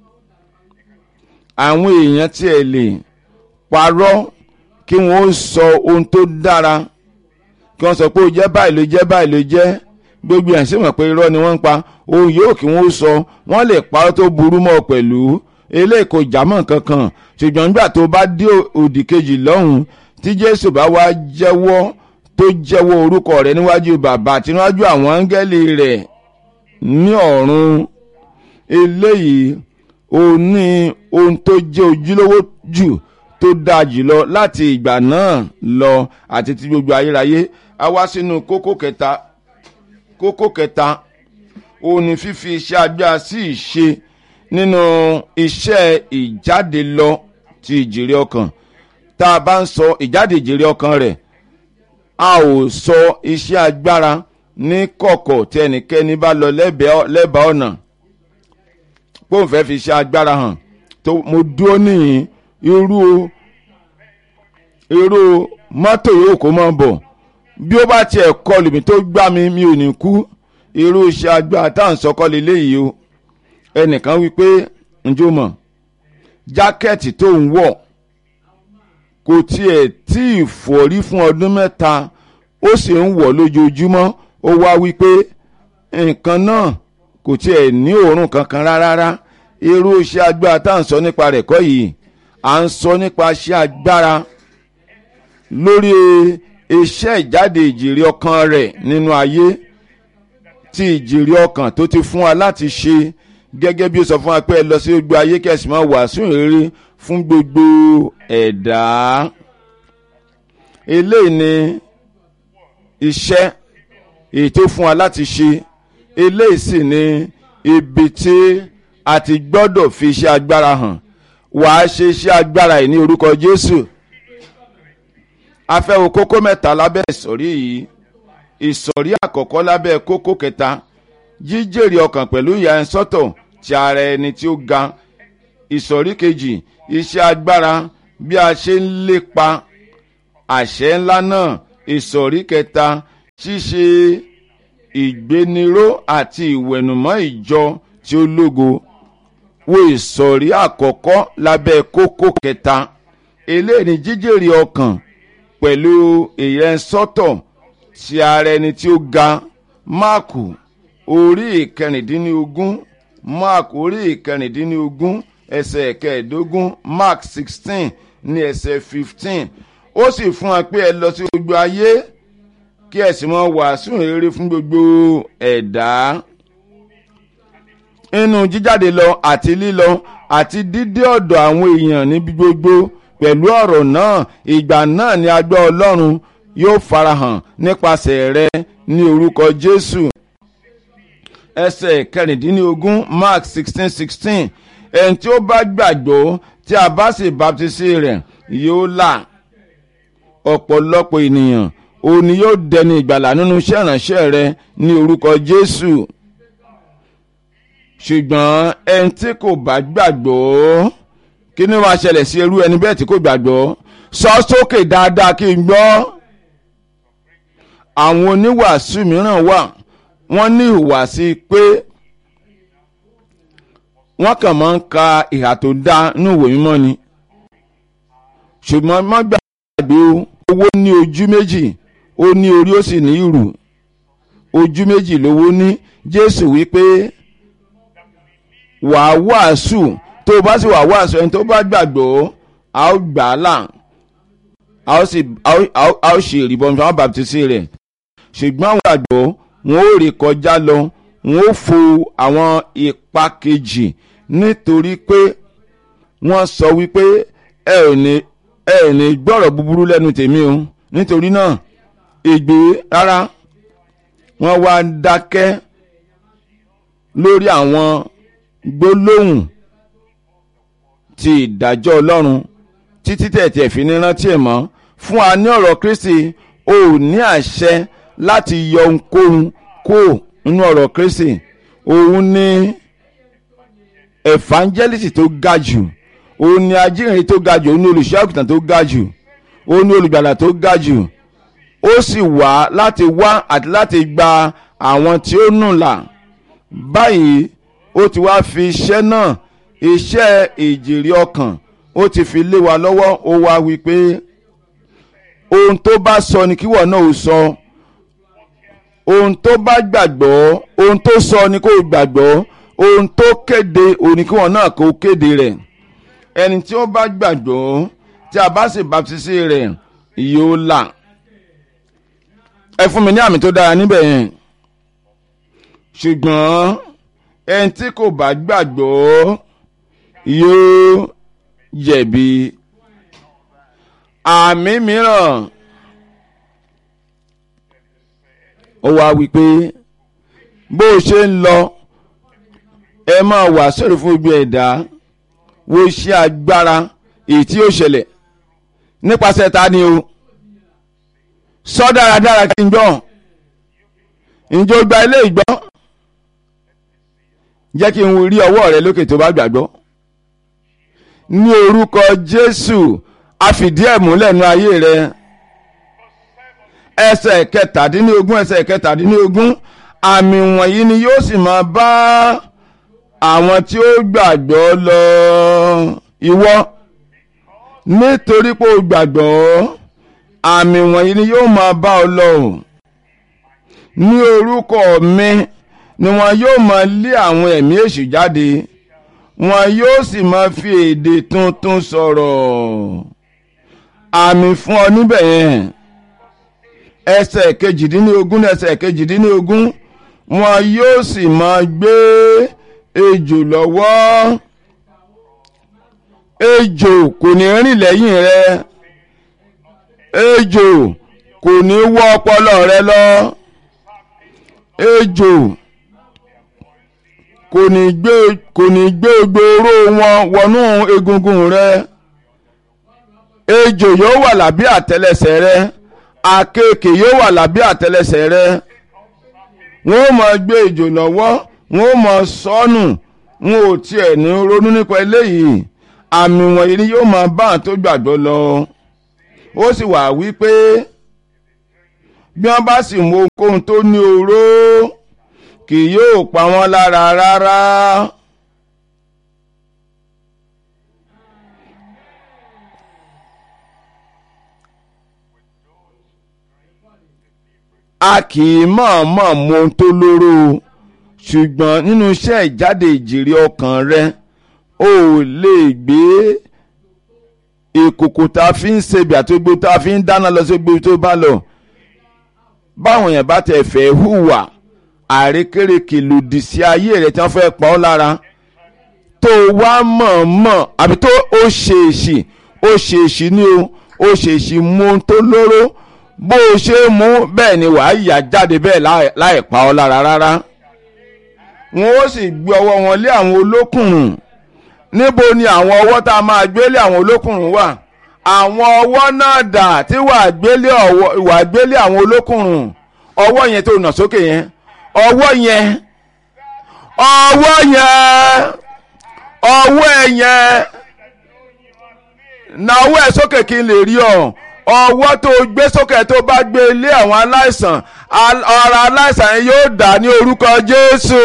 àwọn èèyàn tí ẹ lè parọ́ kí wọ́n ó sọ ohun tó dára, kí wọ́n sọ pé ó jẹ́ báyìí ló jẹ́ báyìí ló jẹ́, gbogbo ẹ̀ sì mọ̀ pé irọ́ ni wọ́n ń pa. ohun yòówù kí wọ́n ó sọ, wọ́n lè parọ́ tó burú mọ́ pẹ̀lú, eléyìí kò já mọ́ nǹkan kan. ṣùgbọ́n nígbà tó bá dé òdì kejì lọ́hùn, tí Jésù bá wá jẹ́wọ́ tó jẹ́wọ́ orúkọ rẹ̀ níwájú bàbá àti níwájú àwọn áńgẹ́lì rẹ̀ ní ọ̀run, eléyìí ó ní ohun tó jẹ́ ojúlówó jù, tó dáa jùlọ láti ìgbà náà lọ àti ti gbogbo ayérayé. a wá sínú kókó kẹta. kókó kẹta ó ní fífi iṣẹ́ agbára sí ìṣe nínú iṣẹ́ ìjáde lọ ti ìjèrè ọkàn. tá a bá ń sọ ìjáde ìjèrè ọkàn rẹ̀, a ò sọ iṣẹ́ agbára ní kọ̀kọ̀ tí ẹnikẹ́ni bá lọ lẹ́bàá ọ̀nà pé òun fẹ́ fi iṣẹ́ agbára hàn. tó mo dúró níyìn, irú irú mọ́tò yóò kó mọ́ bọ̀, bí ó bá tiẹ̀ kọlù mi tó gbá mi mi ò ní kú. irú iṣẹ́ agbára tá à ń sọ kọ́ leléyìí o. ẹnìkan wí pé ǹjọ́ mọ̀ jákẹ́ẹ̀tì tó ń wọ̀ kò tiẹ̀ tí ì fọ̀rí fún ọdún mẹ́ta, ó sì ń wọ̀ lójoojúmọ́. ó wá wí pé nǹkan náà kò tiẹ̀ ní òórùn kankan rárá. irú iṣẹ́ agbára tá à ń sọ nípa rẹ̀ kọ́ yìí, à ń sọ nípa iṣẹ́ agbára lórí iṣẹ́ ìjáde ìjèrè ọkàn rẹ̀ nínú ayé, tí ìjèrè ọkàn tó ti fún wa láti ṣe, gẹ́gẹ́ bí ó sọ fún wa pé ẹ lọ sí gbogbo ayé kẹ́sì máa wàásù ìrere fún gbogbo ẹ̀dá. eléyìí ni iṣẹ́ èyí tó fún wa láti ṣe. eléyìí sì ni ibi tí a ti gbọ́dọ̀ fi iṣẹ́ agbára hàn. wàá ṣe iṣẹ́ agbára yìí ní orúkọ Jésù. a fẹ́ wo kókó mẹ́ta lábẹ́ ìsọ̀rí yìí. ìsọ̀rí àkọ́kọ́ lábẹ́ kókó kẹta, jíjèrè ọkàn pẹ̀lú ìyàsọ́tọ̀ ti ara ẹni tí ó ga. ìsọ̀rí kejì, iṣẹ́ agbára bí a ṣe ń lépa àṣẹ ńlá náà. Ìsọ̀rí kẹta, ṣíṣe ìgbéniró àti ìwẹ̀nùmọ́ ìjọ tí ó lógo. Wo ìsọ̀rí àkọ́kọ́ lábẹ́ kókó kẹta. Eléyìí ni jíjèrè ọkàn pẹ̀lú ìyẹnsọ́tọ̀ ti ara ẹni tí ó ga. Máàkù orí ìkẹrìndínlógún Máàkù orí ìkẹrìndínlógún ẹsẹ̀ kẹẹ̀ẹ́dógún, Mark sixteen ní ẹsẹ̀ fifteen. Ó sì fún wa pé ẹ lọ sí gbogbo ayé kí ẹ sì máa wàásù rere fún gbogbo ẹ̀dá. Inú jíjáde lọ àti lílọ àti dídé ọ̀dọ̀ àwọn èèyàn níbi gbogbo pẹ̀lú ọ̀rọ̀ náà, ìgbà náà ni agbára Ọlọ́run yóò farahàn nípasẹ̀ rẹ ní orúkọ Jésù. Ẹsẹ̀ kẹrìndínlógún Mark sixteen sixteen. Ẹni tí ó bá gbàgbọ́ tí a bá sì baptisi rẹ̀ yóò là. Ọ̀pọ̀lọpọ̀ ènìyàn òun ni yóò dẹni ìgbàlà nínú iṣẹ́ ìránṣẹ́ rẹ ní orúkọ Jésù. Ṣùgbọ́n ẹni tí kò bá gbàgbọ́, kí ni wàá ṣẹlẹ̀ sí irú ẹni bẹ́ẹ̀ tí kò gbàgbọ́? Sọ sókè dáadáa kí n gbọ́. Àwọn oníwàásù mìíràn wà, wọ́n ní ìhùwàsí pé wọ́n kàn máa ń ka ìhà tó dá nínú ìwé mímọ́ ni. Ṣùgbọ́n má gbàgbé o, owó ní ojú méjì, ó ní orí ó sì ní ìrù. Ojú méjì lówó ní. Jésù wípé wàá wàásù, tó o bá sì wàá wàásù, ẹni tó bá gbàgbọ́ a ó gbà á là, a ó sì a ó ṣe ìrìbọmi fún àwọn bàbtísì rẹ̀. Ṣùgbọ́n àwọn gbàgbọ́ wọn ó ré kọjá lọ, wọn ó fo àwọn ipa kejì nítorí pé wọ́n sọ wípé ẹ ò ní ẹ ò ní gbọ́rọ̀ búburú lẹ́nu tèmi o. Nítorí náà ègbé rárá, wọ́n wá dákẹ́ lórí àwọn gbólóhùn ti ìdájọ́ Ọlọ́run títí tẹ̀tẹ̀ fi ní rántí ẹ̀ mọ́. Fún wa ní ọ̀rọ̀ Kristi, o ò ní àṣẹ láti yọ ohunkóhun kó nínú ọ̀rọ̀ Kristi. Òun ni evangelist tó ga jù, òun ni ajíhìnrere tó ga jù, òun ni olùṣọ́ àgùntàn tó ga jù, òun ni olùgbàlà tó ga jù. Ó sì wá láti wá àti láti gba àwọn tí ó nù là. Báyìí ó ti wá fi iṣẹ́ náà, iṣẹ́ ìjèrè ọkàn, ó ti fi lé wa lọ́wọ́. Ó wá wí pé ohun tó bá sọ ni kíwọ náà ó sọ. Ohun tó bá gbàgbọ́, ohun tó sọ ni kó gbàgbọ́. Ohun tó kéde òun ni kíwọ náà kó kéde rẹ̀. Ẹni tí ó bá gbàgbọ́ tí a bá sì baptisi rẹ̀ yóò là. Ẹ fún mi ní àmì tó dára níbẹ̀ yẹn. Ṣùgbọ́n ẹni tí kò bá gbàgbọ́ yóò jẹ̀bi. Àmì mìíràn ó wá wípé bó o ṣe ń lọ ẹ máa wà sórí fún gbogbo ẹ̀dá. Wo iṣẹ́ agbára èyí tí ó ṣẹlẹ̀ nípasẹ̀ ta ni o. Sọ dáradára kí n gbọ́. Ǹjẹ́ o gba ilé ìgbọ́? Jẹ́ kí n rí ọwọ́ rẹ lókè tó bá gbàgbọ́. Ní orúkọ Jésù, a fìdí ẹ̀ múlẹ̀ nínú ayé rẹ. Ẹsẹ̀ kẹtàdínlógún ẹsẹ̀ kẹtàdínlógún. Àmì wọ̀nyí ni yóò sì máa bá àwọn tí ó gbàgbọ́ lọ. Ìwọ nítorí pé o gbàgbọ́, àmì wọ̀nyí ni yóò máa bá ọ lọ. Ní orúkọ mi ni wọn yóò máa lé àwọn ẹ̀mí èṣù jáde, wọn yóò sì máa fi èdè tuntun sọ̀rọ̀. Àmì fún ọ níbẹ̀ yẹn. Ẹsẹ̀ kejìdínlógún ẹsẹ̀ kejìdínlógún. Wọn yóò sì máa gbé ejò lọ́wọ́. Ejò kò ní rìn lẹ́yìn rẹ. Ejò kò ní wọ́ ọpọlọ rẹ lọ. Ejò kò ní gbé kò ní gbé gbòòrò wọn wọnú egungun rẹ. Ejò yóò wà lábẹ́ àtẹ́lẹsẹ̀ rẹ. Àkekèé yóò wà lábẹ́ àtẹ́lẹsẹ̀ rẹ. Wọ́n ó máa gbé ejò lọ́wọ́, wọ́n ó máa sọnù. Wọn ò tiẹ̀ ní ronú nípa eléyìí. àmì wọ̀nyí ni yóò máa bá àwọn tó gbàgbọ́ lọ. Ó sì wà wípé bí wọ́n bá sì mú ohunkóhun tó ní oró kì yóò pa wọ́n lára rárá. A kì í mọ̀ọ́mọ̀ mú ohun tó lóró, ṣùgbọ́n nínú iṣẹ́ ìjáde ìjìrì ọkàn rẹ o lè gbé ìkòkò tá a fi ń ṣebí àti gbogbo tá a fi ń dáná lọ sí gbogbo tó bá lọ. Báwọn yẹn bá tẹ̀ fẹ́ hùwà àrékérekè lòdì sí ayé rẹ tí wọ́n fẹ́ pa ọ́ lára, tó wá mọ̀ọ́mọ̀ àbí tó ó ṣèèṣì ó ṣèèṣì ní o ó ṣèèṣì mú ohun tó lóró, bó o ṣe mú bẹ́ẹ̀ ni wàá yà jáde bẹ́ẹ̀ láì pa ọ́ lára rárá. Wọ́n ó sì gbé ọwọ́ wọn lé àwọn olókùnrùn. Níbo ni àwọn ọwọ́ tá a máa gbé lé àwọn olókùnrùn wà? Àwọn ọwọ́ náà dà tí wàá gbélé wàá gbélé àwọn olókùnrùn. Ọwọ́ yẹn tó nà sókè yẹn, ọwọ́ yẹn ọwọ́ yẹn ọwọ́ ẹ yẹn na ọwọ́ ẹ sókè kí n lè rí ọ. Ọwọ́ tó gbé sókè tó bá gbé lé àwọn aláìsàn, ara aláìsàn yẹn yóò dà ní orúkọ Jésù.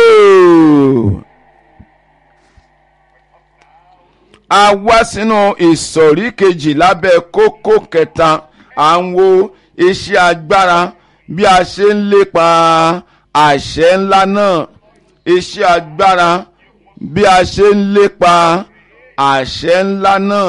A wá sínú ìsọ̀rí kejì lábẹ́ kókó kẹta. À ń wo iṣẹ́ agbára bí a ṣe ń lépa àṣẹ ńlá náà. Iṣẹ́ agbára bí a ṣe ń lépa àṣẹ ńlá náà.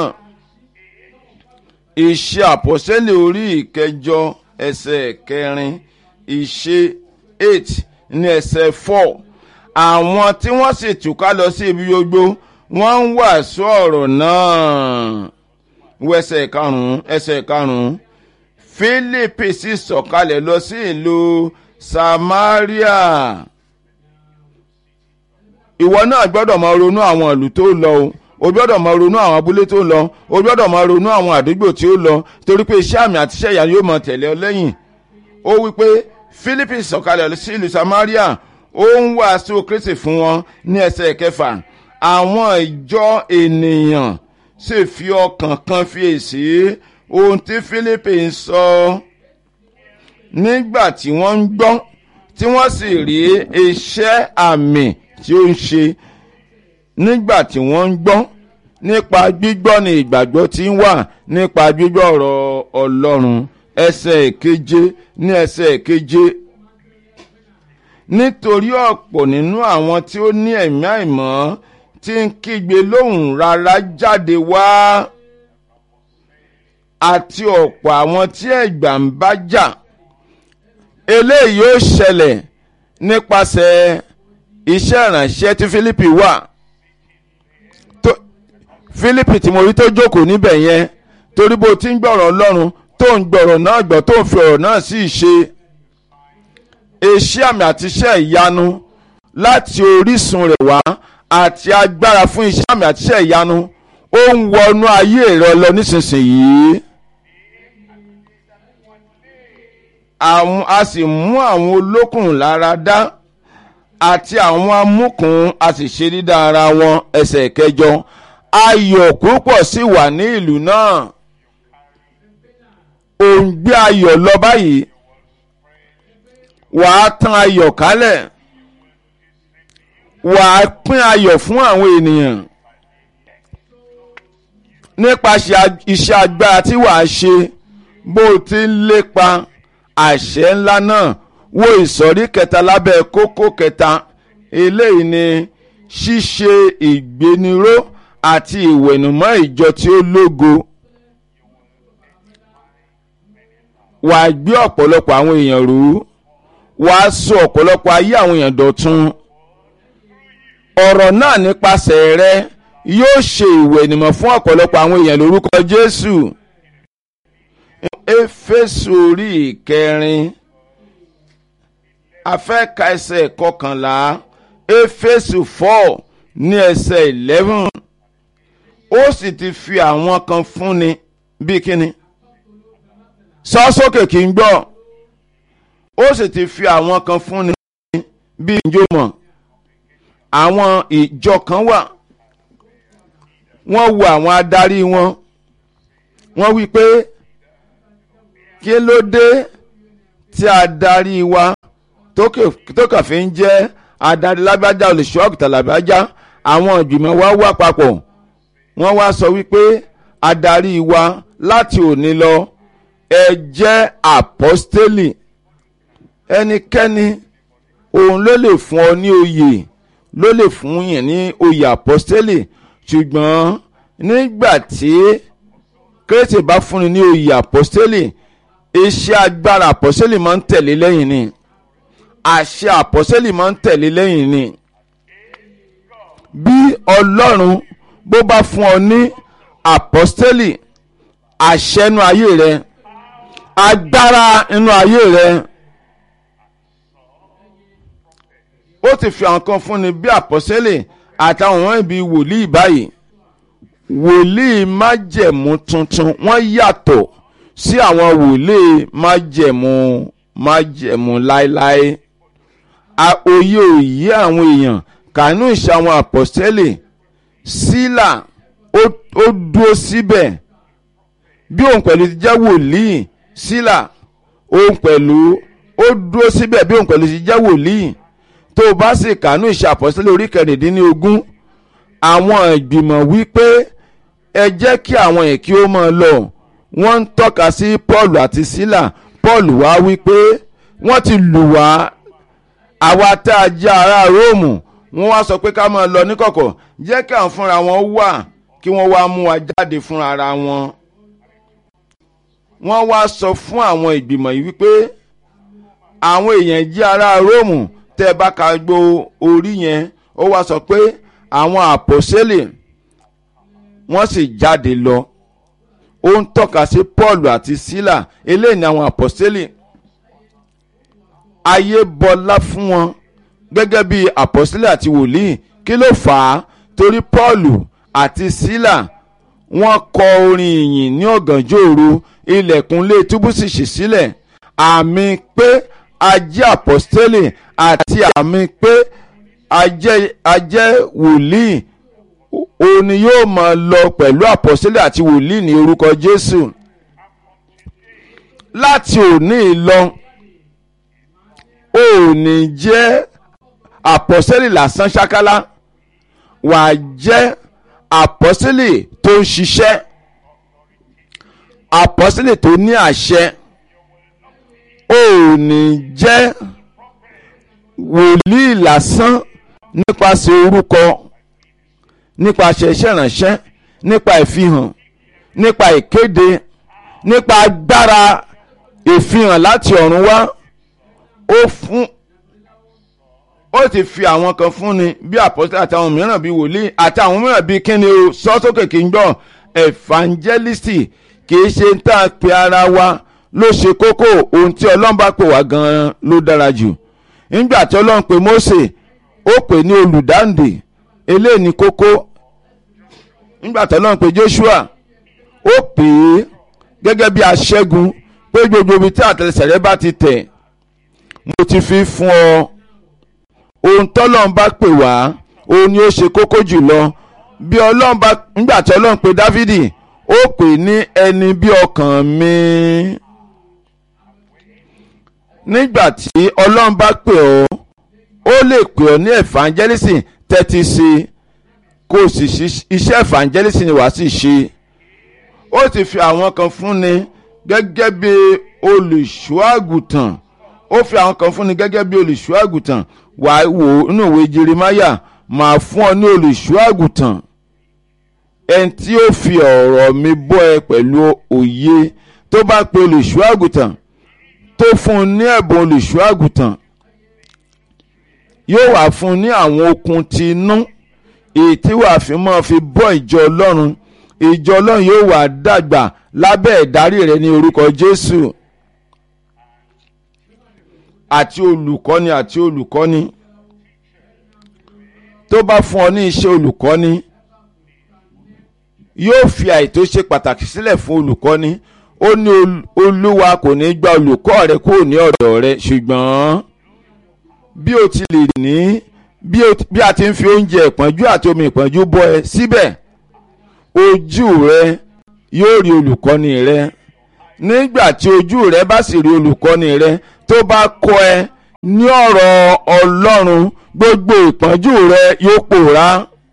Iṣẹ́ àpọ́sítélì orí ìkẹjọ ẹsẹ̀ kẹrin, ìṣe eight ní ẹsẹ̀ four. Àwọn tí wọ́n sì túká lọ sí ibi gbogbo wọ́n ń wàásù ọ̀rọ̀ náà. Wẹsẹ̀ karùn-ún ẹsẹ̀ karùn-ún. Fílípì sì sọ̀kalẹ̀ lọ sí ìlú Samaria. Ìwọ náà gbọ́dọ̀ máa ronú àwọn ìlú tó lọ o. O gbọ́dọ̀ máa ronú àwọn abúlé tó lọ, o gbọ́dọ̀ máa ronú àwọn àdúgbò tí ó lọ, torí pé iṣẹ́ àmì àti iṣẹ́ ìyanu yóò máa tẹ̀lé ọ lẹ́yìn. Ó wí pé Fílípì sọ̀kalẹ̀ sí ìlú Samaria, ó ń wàásù Kristi fún wọn ní ẹsẹ̀ kẹfà. Àwọn ìjọ ènìyàn sì fi ọkàn kan fiyèsí ohun tí Fílípì ń sọ. Nígbà tí wọ́n ń gbọ́, tí wọ́n sì rí iṣẹ́ àmì tí ó ń ṣe. Nígbà tí wọ́n ń gbọ́, nípa gbígbọ́ ni ìgbàgbọ́ tí ń wà, nípa gbígbọ́ ọ̀rọ̀ Ọlọ́run. Ẹsẹ̀ keje ní ẹsẹ̀ keje. Nítorí ọ̀pọ̀ nínú àwọn tí ó ní ẹ̀mí àìmọ́ tí ń kígbe lóhùn rárá jáde wá, àti ọ̀pọ̀ àwọn tí ẹ̀gbà ń bá jà. Eléyìí yóò ṣẹlẹ̀ nípasẹ̀ iṣẹ́ ìránṣẹ́ tí Fílípì wà. Fílípì tí mo rí tó jókòó níbẹ̀ yẹn, torí bó ti ń gbọ́rọ̀ Ọlọ́run tó ń gbọ́rọ̀ náà gbọ́ tó ń fi ọ̀rọ̀ náà sí ìṣe. Iṣẹ́ àmì àti iṣẹ́ ìyanu láti orísun rẹ̀ wá àti agbára fún iṣẹ́ àmì àti iṣẹ́ ìyanu ó ń wọnú ayé rẹ lọ nísinsìnyí. Àwọn a sì mú àwọn olókùnrùn lára dá àti àwọn amúkùn a sì ṣe dídá ara wọn. Ẹsẹ̀ kẹjọ. Ayọ̀ púpọ̀ sì wà ní ìlú náà. Ò ń gbé ayọ̀ lọ báyìí. Wàá tàn ayọ̀ kálẹ̀. Wàá pín ayọ̀ fún àwọn ènìyàn. Nípasẹ̀ iṣẹ́ agbára tí wàá ṣe bó ti ń lépa àṣẹ ńlá náà. Wo ìsọ̀rí kẹta lábẹ́ kókó kẹta. Eléyìí ni ṣíṣe ìgbéniró àti ìwẹ̀nùmọ́ ìjọ tí ó lógo. Wàá gbé ọ̀pọ̀lọpọ̀ àwọn èèyàn rú. Wàá sọ ọ̀pọ̀lọpọ̀ ayé àwọn èèyàn dọ̀tun. Ọ̀rọ̀ náà nípasẹ̀ rẹ yóò ṣe ìwẹ̀nùmọ́ fún ọ̀pọ̀lọpọ̀ àwọn èèyàn lórúkọ Jésù. Éfésù orí ìkẹrin, a fẹ́ ka ẹsẹ̀ kọkànlá. Éfésù four ní ẹsẹ̀ eleven. Ó sì ti fi àwọn kan fúnni bí kíni? Sọ sókè kí n gbọ́. Ó sì ti fi àwọn kan fúnni bí njó mọ̀. Àwọn ìjọ kan wà wọ́n wo àwọn adarí wọn wọ́n wí pé kí ló dé tí adarí wa tó kàn fi ń jẹ́ adarí lágbájá olùṣọ́ àgùntàn lágbájá àwọn ìgbìmọ̀ wa wá papọ̀ wọ́n wá sọ wípé adarí wa láti òní lọ ẹ jẹ́ àpọ́stélì ẹnikẹ́ni òun ló lè fún ọ ní oyè ló lè fún yín ní oyè àpọ́stélì ṣùgbọ́n nígbà tí Kristi bá fúnni ní oyè àpọ́stélì iṣẹ́ agbára àpọ́stélì máa ń tẹ̀lé lẹ́yìn ni àṣẹ àpọ́stélì máa ń tẹ̀lé lẹ́yìn ni bí Ọlọ́run bó bá fún ọ ní àpọ́stélì àṣẹ inú ayé rẹ agbára inú ayé rẹ ó ti fi àwọn kan fúnni bí àpọ́stélì àtàwọn wọn ibi wòlíì báyìí wòlíì májẹ̀mú tuntun wọ́n yàtọ̀ sí àwọn wòlíì májẹ̀mú májẹ̀mú láéláé òye òye àwọn èèyàn kànú ìṣe àwọn àpọ́stélì sílà ó dúró síbẹ̀ bí òun pẹ̀lú ti jẹ́ wòlíì sílà òun pẹ̀lú ó dúró síbẹ̀ bí òun pẹ̀lú ti jẹ́ wòlíì tó o bá sì kànú ìṣe àpọ́stélì orí kẹrìndínlógún àwọn ìgbìmọ̀ wípé ẹ jẹ́ kí àwọn èkí ó máa lọ wọ́n ń tọ́ka sí Paul àti Sílà Paul wá wípé wọ́n ti lù wá àwa tá a jẹ́ ará Róòmù wọ́n wá sọ pé ká máa lọ níkọ̀kọ̀ jẹ́ kí àwọn fúnra wọn wà kí wọ́n wá mú wa jáde fúnra ara wọn. wọ́n wá sọ fún àwọn ìgbìmọ̀ yìí wípé àwọn èèyàn jẹ́ ará Róòmù tẹ́ ẹ bá ka gbó orí yẹn ó wá sọ pé àwọn àpọ́sítélì wọ́n sì jáde lọ ó ń tọ́ka sí Paul àti Sílà eléyìí ni àwọn àpọ́sítélì ayé bọlá fún wọn gẹ́gẹ́ bí àpọ́sítélì àti wòlíì kí ló fà á torí Paul àti Sílà wọ́n kọ orin ìyìn ní ọ̀gànjọ́ òru ilẹ̀kùnlé túbú sì ṣí sílẹ̀ àmì pé a jẹ́ àpọ́sítélì àti àmì pé a jẹ́ wòlíì òun ni yóò máa lọ pẹ̀lú àpọ́sítélì àti wòlíì ní orúkọ Jésù láti òní lọ òní jẹ́ àpọ́sítélì lásán ṣákálá wà á jẹ́ àpọ́sítélì tó ń ṣiṣẹ́ àpọ́sítélì tó ní àṣẹ òní jẹ́ wòlíì lásán nípasẹ̀ orúkọ nípasẹ̀ iṣẹ́ ìránṣẹ́ nípa ìfihàn nípa ìkéde nípa agbára ìfihàn láti ọ̀run wá ó fún ó ti fi àwọn kan fúnni bí àpọ́sítélì àtàwọn mìíràn bí wòlíì àtàwọn mìíràn bí kíni o sọ sókè kí n gbọ́ ẹ̀fàǹjẹ́lìsì kì í ṣe tá a pe ara wa ló ṣe kókó ohun tí Ọlọ́run bá pè wá gan-an ló dára jù nígbà tí Ọlọ́run pè Mósè ó pè ní olùdáǹdè eléyìí ní kókó nígbà tí Ọlọ́run pè Joshua ó pè é gẹ́gẹ́ bí aṣẹ́gun pé gbogbo ibi tí àtẹlẹsẹ̀ rẹ bá ti tẹ̀ mo ti fi fún ọ ohun tọ́lọ́run bá pè wá òun ni ó ṣe kókó jùlọ bí Ọlọ́run bá nígbà tí Ọlọ́run pè Dáfídì ó pè ní ẹni bí ọkàn mi nígbà tí Ọlọ́run bá pè ọ́ ó lè pè ọ́ ní evangelist tẹ́tí sí kó o sì iṣẹ́ evangelist ni wàá sì ṣe ó ti fi àwọn kan fúnni gẹ́gẹ́ bí olùṣọ́ àgùntàn ó fi àwọn kan fúnni gẹ́gẹ́ bí olùṣọ́ àgùntàn wàá wò nínú ìwé Jeremáyà màá fún ọ ní olùṣọ́ àgùntàn ẹni tí ó fi ọ̀rọ̀ mi bọ́ ẹ pẹ̀lú òye tó bá pe olùṣọ́ àgùntàn tó fún un ní ẹ̀bùn olùṣọ́ àgùntàn yóò wá fún un ní àwọn okun ti inú èyí tí wàá fi máa fi bọ́ ìjọ Ọlọ́run ìjọ Ọlọ́run yóò wá dàgbà lábẹ́ ìdarí rẹ ní orúkọ Jésù àti olùkọ́ni àti olùkọ́ni tó bá fún ọ ní iṣẹ́ olùkọ́ni yóò fi àìtó ṣe pàtàkì sílẹ̀ fún olùkọ́ni ó ní Olúwa kò ní gba olùkọ́ rẹ kúrò ní ọ̀dọ̀ rẹ ṣùgbọ́n bí o ti lè ní bí a ti ń fi oúnjẹ ìpọ́njú àti omi ìpọ́njú bọ́ ẹ síbẹ̀ ojú rẹ yóò rí olùkọ́ni rẹ. Nígbà tí ojú rẹ bá sì rí olùkọ́ni rẹ tó bá kọ́ ẹ ní ọ̀rọ̀ Ọlọ́run, gbogbo ìpọ́njú rẹ yóò pòórá,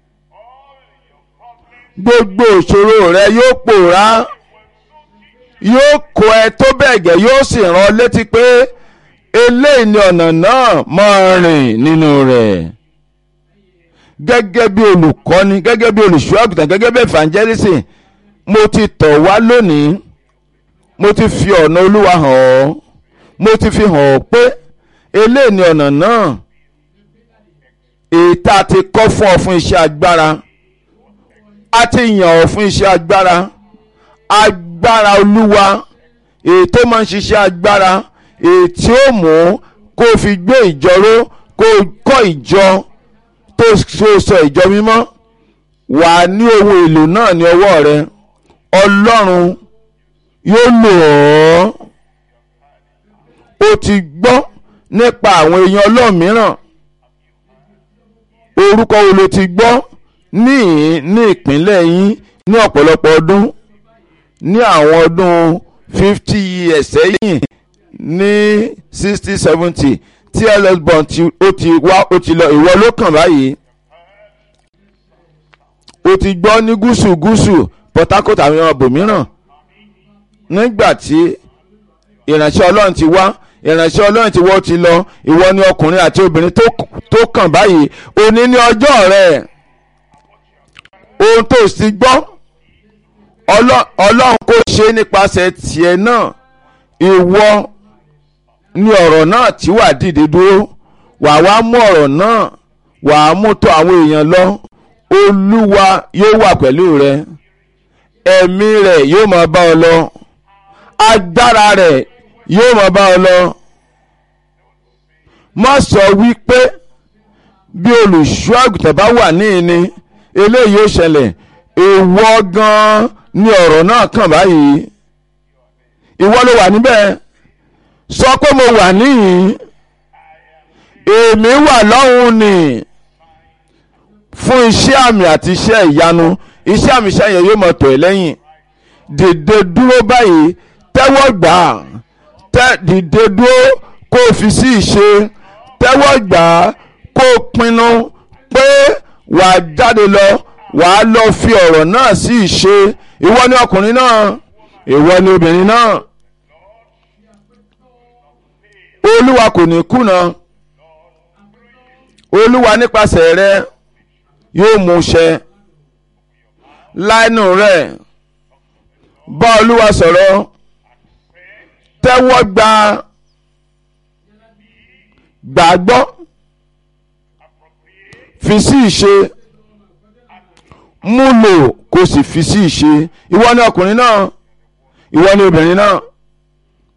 gbogbo ìṣòro rẹ yóò pòórá, yóò kọ́ ẹ tó bẹ́ẹ̀ gẹ́, yóò sì rán ọ létí pé eléyìí ni ọ̀nà náà, máa rìn nínú rẹ̀. Gẹ́gẹ́ bí olùkọ́ni, gẹ́gẹ́ bí olùṣọ́ àgùntàn, gẹ́gẹ́ bí evangelist, mo ti tọ̀ wá lónìí, mo ti fi ọ̀nà Olúwa hàn ọ́, mo ti fi hàn ọ́ pé eléyìí ni ọ̀nà náà èyí tá a ti kọ́ fún ọ fún iṣẹ́ agbára. A ti yàn ọ́ fún iṣẹ́ agbára, agbára Olúwa èyí tó máa ń ṣiṣẹ́ agbára, èyí tí ó mú kó fi gbé ìjọ ró, kó kọ́ ìjọ tó sọ ìjọ mímọ́. Wà á ní ohun èlò náà ní ọwọ́ rẹ. Ọlọ́run yóò lò ọ́. O ti gbọ́ nípa àwọn èèyàn Ọlọ́run mìíràn. Orúkọ wo lo ti gbọ́ ní ní ìpínlẹ̀ yín ní ọ̀pọ̀lọpọ̀ ọdún, ní àwọn ọdún fifty years sẹ́yìn, ní sixty seventy tí L S Bond ó ti wá, ó ti lọ, ìwọ ló kàn báyìí. O ti gbọ́ ní gúúsù gúúsù Port Harcourt àwọn èèyàn bòmíràn. Nígbà tí ìránṣẹ́ Ọlọ́run ti wá, ìránṣẹ́ Ọlọ́run ti wọ́ ti lọ, ìwọ ni ọkùnrin àti obìnrin tó tó kàn báyìí. Òní ní ọjọ́ rẹ̀. Ohun tó sì gbọ́ Ọlọ́run kò ṣe nípasẹ̀ tiẹ̀ náà. Ìwọ ni ọ̀rọ̀ náà tí wà dìde dúró. Wà wá mú ọ̀rọ̀ náà, wà á mú tó àwọn èèyàn lọ. Olúwa yóò wà pẹ̀lú rẹ. Ẹ̀mí rẹ̀ yóò máa bá ọ lọ. Agbára rẹ̀ yóò máa bá ọ lọ. Má sọ wípé bí olùṣọ́ àgùntàn bá wà ní ìní eléyìí yóò ṣẹlẹ̀. Ìwọ gan-an ni ọ̀rọ̀ náà kàn báyìí. Ìwọ ló wà níbẹ̀. Sọ pé mo wà níhìn. Èmi wà lọ́hùn ni fún iṣẹ́ àmì àti iṣẹ́ ìyanu. Iṣẹ́ àmì iṣẹ́ yẹn yóò máa tọ̀ ẹ́ lẹ́yìn. Dìde dúró báyìí, tẹ́wọ́ gbà á. Tẹ́ dìde dúró kó o fi sí ìṣe. Tẹ́wọ́ gbà á kó o pinnu pé wà á jáde lọ, wà á lọ fi ọ̀rọ̀ náà sí ìṣe. Ìwọ ni ọkùnrin náà, ìwọ ni obìnrin náà. Olúwa kò ní kùnà. Olúwa nípasẹ̀ rẹ yóò mú ṣẹ. Láìnú rẹ̀ bá Olúwa sọ̀rọ̀. Tẹ́wọ́ gbà gbàgbọ́, fi sí ìṣe, múlò kó sì fi sí ìṣe. Ìwọ ni ọkùnrin náà, ìwọ ni obìnrin náà.